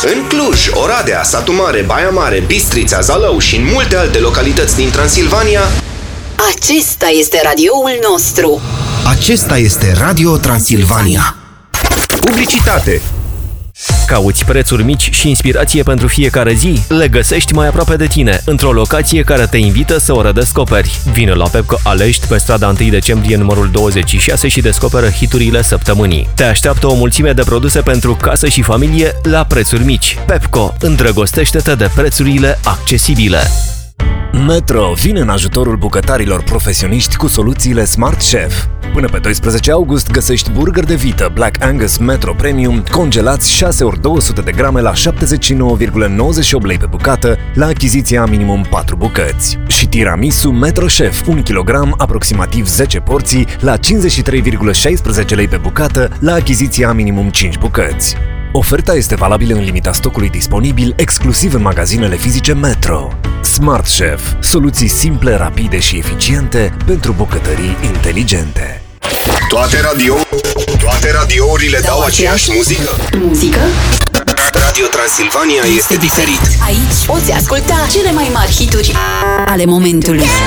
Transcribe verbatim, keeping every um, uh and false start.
În Cluj, Oradea, Satu Mare, Baia Mare, Bistrița, Zalău și în multe alte localități din Transilvania. Acesta este radioul nostru. Acesta este Radio Transilvania. Publicitate. Cauți prețuri mici și inspirație pentru fiecare zi? Le găsești mai aproape de tine, într-o locație care te invită să o redescoperi. Vino la Pepco Alești pe strada întâi decembrie numărul douăzeci și șase și descoperă hiturile săptămânii. Te așteaptă o mulțime de produse pentru casă și familie la prețuri mici. Pepco, îndrăgostește-te de prețurile accesibile. Metro vine în ajutorul bucătarilor profesioniști cu soluțiile Smart Chef. Până pe doisprezece august găsești burger de vită Black Angus Metro Premium congelați șase ori două sute de grame la șaptezeci și nouă virgulă nouăzeci și opt lei pe bucată la achiziția minimum patru bucăți. Și tiramisu Metro Chef un kilogram, aproximativ zece porții la cincizeci și trei virgulă șaisprezece lei pe bucată la achiziția minimum cinci bucăți. Oferta este valabilă în limita stocului disponibil, exclusiv în magazinele fizice Metro. Smart Chef. Soluții simple, rapide și eficiente pentru bucătării inteligente. Toate radio, toate radiourile dau, dau aceeași muzică. Muzică? Radio Transilvania este diferit. Aici poți asculta cele mai mari hituri ale momentului.